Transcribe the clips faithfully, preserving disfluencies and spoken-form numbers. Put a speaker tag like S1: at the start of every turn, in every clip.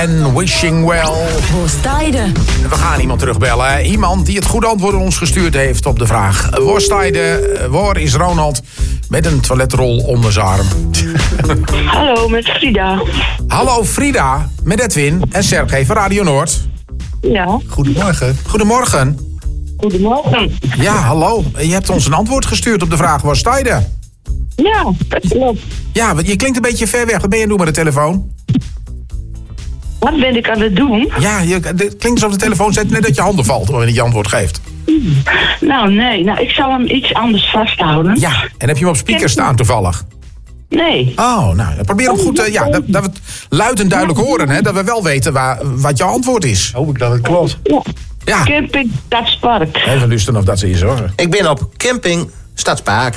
S1: En wishing well.
S2: Worstijden.
S1: We gaan iemand terugbellen. Iemand die het goede antwoord aan ons gestuurd heeft op de vraag. Worstijden, waar is Ronald met een toiletrol onder zijn arm?
S3: Hallo, met Frida.
S1: Hallo Frida, met Edwin en Sergej van Radio Noord.
S3: Ja.
S1: Goedemorgen. Goedemorgen.
S3: Goedemorgen.
S1: Ja, hallo. Je hebt ons een antwoord gestuurd op de vraag Worstijden.
S3: Ja, dat klopt.
S1: Ja, je klinkt een beetje ver weg. Wat ben je aan het doen met de telefoon?
S3: Wat ben ik aan het doen?
S1: Ja, je, het klinkt alsof de telefoon zet net dat je handen valt wanneer je antwoord geeft.
S3: Nou, nee. Nou, ik zal hem iets anders vasthouden.
S1: Ja, en heb je hem op speaker staan toevallig?
S3: Nee.
S1: Oh, nou, probeer hem goed, uh, ja, dat, dat we het luid en duidelijk horen, hè, dat we wel weten waar, wat jouw antwoord is.
S4: Hoop ik dat het klopt.
S3: Ja.
S1: Ja.
S3: Camping Stadspark.
S1: Even luisteren of dat ze is, hoor.
S5: Ik ben op camping Stadspark.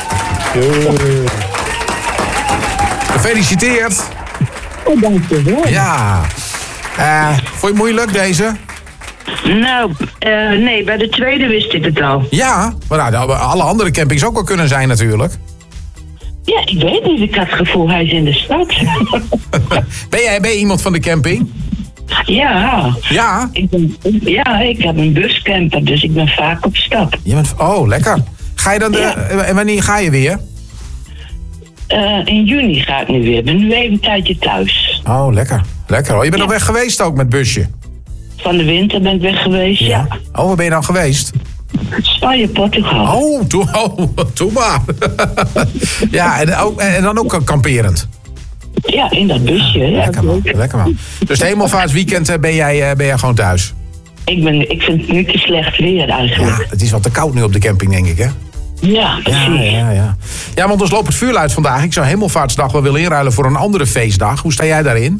S1: Gefeliciteerd.
S3: Oh, dankjewel.
S1: Ja. Uh, vond je het moeilijk, deze?
S3: Nou, uh, nee, bij de tweede wist ik het al.
S1: Ja, maar nou, alle andere campings ook wel kunnen zijn natuurlijk.
S3: Ja, ik weet niet. Ik had het gevoel, hij is in de stad.
S1: ben, jij, ben je iemand van de camping?
S3: Ja.
S1: Ja?
S3: Ik ben, ja, ik heb een buscamper, dus ik ben vaak op stap.
S1: Je bent, oh, lekker. Ga je dan de,
S3: Ja.
S1: En wanneer ga je weer?
S3: Uh, in juni ga ik nu weer. Ik ben nu even een tijdje thuis.
S1: Oh, lekker. Lekker. Oh, je bent
S3: Ja.
S1: nog weg geweest ook met busje?
S3: Van de winter ben ik weg geweest, ja.
S1: Oh, waar ben je dan geweest?
S3: Spanje, Portugal.
S1: Oh, toe, oh, toe maar. Ja, en, ook, en dan ook kamperend.
S3: Ja, in dat busje. Ja,
S1: Lekker man,
S3: leuk.
S1: lekker man. Dus het hemelvaartsweekend ben jij, ben jij gewoon thuis?
S3: Ik, ben, ik vind het nu te slecht weer eigenlijk.
S1: Ja, het is wat te koud nu op de camping, denk ik, hè?
S3: Ja, precies.
S1: Ja, ja, ja. Ja, want ons loopt het vuur uit vandaag. Ik zou hemelvaartsdag wel willen inruilen voor een andere feestdag. Hoe sta jij daarin?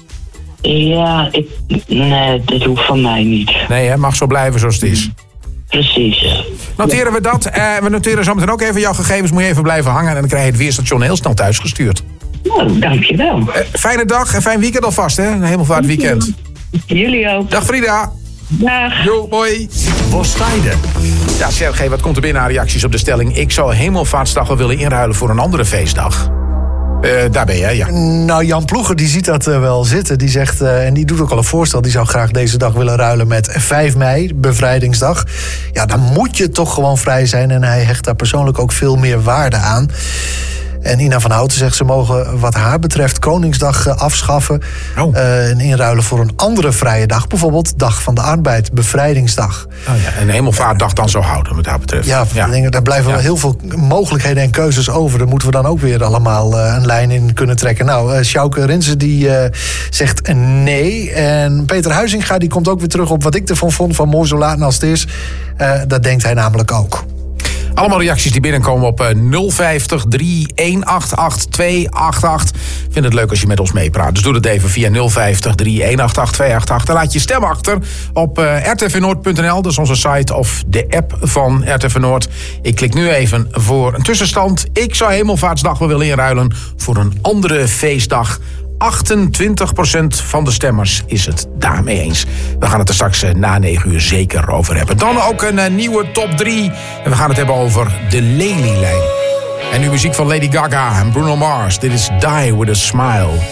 S3: Ja, ik, nee, dat hoeft van mij niet.
S1: Nee, hè? Mag zo blijven zoals het is.
S3: Precies.
S1: Noteren we dat. Uh, we noteren zometeen ook even jouw gegevens. Moet je even blijven hangen. En dan krijg je het weerstation heel snel thuis gestuurd.
S3: Nou, dankjewel.
S1: Uh, fijne dag en fijn weekend alvast, hè? Een hemelvaartweekend.
S3: Jullie ook.
S1: Dag Frida.
S3: Dag.
S1: Jo, hoi.
S4: Worstijden.
S1: Ja, Sergej, wat komt er binnen aan reacties op de stelling? Ik zou hemelvaartsdag wel willen inruilen voor een andere feestdag. Uh, daar ben jij, ja.
S4: Nou, Jan Ploeger die ziet dat uh, wel zitten. Die zegt, uh, en die doet ook al een voorstel... die zou graag deze dag willen ruilen met vijf mei, bevrijdingsdag. Ja, dan moet je toch gewoon vrij zijn... en hij hecht daar persoonlijk ook veel meer waarde aan. En Ina van Houten zegt, ze mogen wat haar betreft Koningsdag uh, afschaffen...
S1: Oh.
S4: Uh, en inruilen voor een andere vrije dag. Bijvoorbeeld Dag van de Arbeid, Bevrijdingsdag.
S1: Oh ja, en hemelvaartdag dan zo houden, wat dat betreft.
S4: Ja, ja. Denk, daar blijven
S1: Ja.
S4: wel heel veel mogelijkheden en keuzes over. Daar moeten we dan ook weer allemaal uh, een lijn in kunnen trekken. Nou, uh, Sjouke Rinsen die uh, zegt nee. En Peter Huizinga die komt ook weer terug op wat ik ervan vond... van mooi zo laat als het is. Uh, dat denkt hij namelijk ook.
S1: Allemaal reacties die binnenkomen op nul vijftig, drie een acht acht, twee acht acht. Ik vind het leuk als je met ons meepraat. Dus doe dat even via nul vijftig, drie een acht acht, twee acht acht. Dan laat je stem achter op uh, r t v noord punt n l. Dat is onze site of de app van R T V Noord. Ik klik nu even voor een tussenstand. Ik zou Hemelvaartsdag wel willen inruilen voor een andere feestdag. achtentwintig procent van de stemmers is het daarmee eens. We gaan het er straks na negen uur zeker over hebben. Dan ook een uh, nieuwe top drie. En we gaan het hebben over de Lelylijn. En nu muziek van Lady Gaga en Bruno Mars. Dit is Die With A Smile.